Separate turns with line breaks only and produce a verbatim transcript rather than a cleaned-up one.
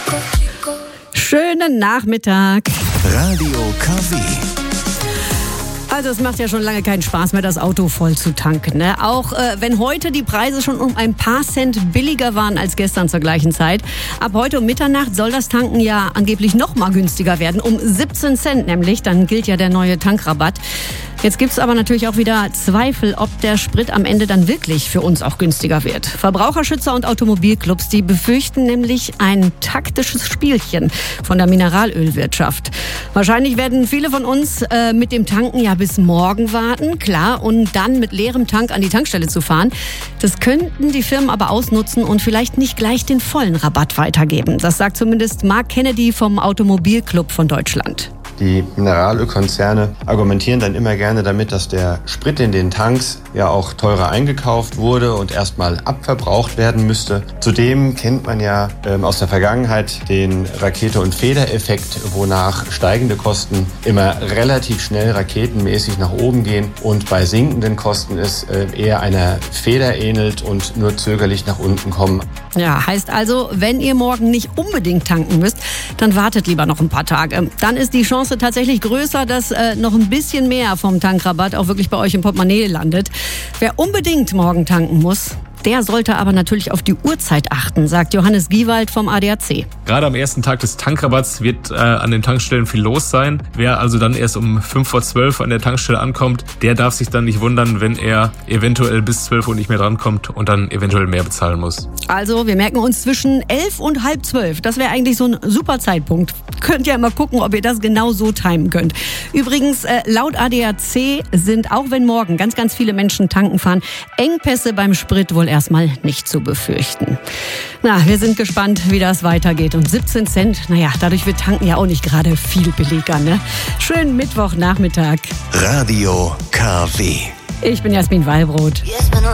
Schönen Nachmittag.
Radio K W.
Also es macht ja schon lange keinen Spaß mehr, das Auto voll zu tanken, ne? Auch äh, wenn heute die Preise schon um ein paar Cent billiger waren als gestern zur gleichen Zeit. Ab heute um Mitternacht soll das Tanken ja angeblich noch mal günstiger werden, um siebzehn Cent nämlich. Dann gilt ja der neue Tankrabatt. Jetzt gibt's aber natürlich auch wieder Zweifel, ob der Sprit am Ende dann wirklich für uns auch günstiger wird. Verbraucherschützer und Automobilclubs, die befürchten nämlich ein taktisches Spielchen von der Mineralölwirtschaft. Wahrscheinlich werden viele von uns äh, mit dem Tanken ja bis morgen warten, klar, und dann mit leerem Tank an die Tankstelle zu fahren. Das könnten die Firmen aber ausnutzen und vielleicht nicht gleich den vollen Rabatt weitergeben. Das sagt zumindest Mark Kennedy vom Automobilclub von Deutschland.
Die Mineralölkonzerne argumentieren dann immer gerne damit, dass der Sprit in den Tanks ja auch teurer eingekauft wurde und erstmal abverbraucht werden müsste. Zudem kennt man ja ähm, aus der Vergangenheit den Rakete- und Federeffekt, wonach steigende Kosten immer relativ schnell raketenmäßig nach oben gehen und bei sinkenden Kosten es äh, eher einer Feder ähnelt und nur zögerlich nach unten kommen.
Ja, heißt also, wenn ihr morgen nicht unbedingt tanken müsst, dann wartet lieber noch ein paar Tage. Dann ist die Chance tatsächlich größer, dass äh, noch ein bisschen mehr vom Tankrabatt auch wirklich bei euch im Portemonnaie landet. Wer unbedingt morgen tanken muss, der sollte aber natürlich auf die Uhrzeit achten, sagt Johannes Giewald vom A D A C.
Gerade am ersten Tag des Tankrabatts wird äh, an den Tankstellen viel los sein. Wer also dann erst um fünf vor zwölf an der Tankstelle ankommt, der darf sich dann nicht wundern, wenn er eventuell bis zwölf Uhr nicht mehr drankommt und dann eventuell mehr bezahlen muss.
Also wir merken uns zwischen elf und halb zwölf. Das wäre eigentlich so ein super Zeitpunkt. Könnt ja mal gucken, ob ihr das genau so timen könnt. Übrigens, äh, laut A D A C sind, auch wenn morgen ganz, ganz viele Menschen tanken fahren, Engpässe beim Sprit wohl erstmal nicht zu befürchten. Na, wir sind gespannt, wie das weitergeht. Und siebzehn Cent, naja, dadurch wird tanken ja auch nicht gerade viel billiger, ne? Schönen Mittwochnachmittag.
Radio K W.
Ich bin Jasmin Wallbrot.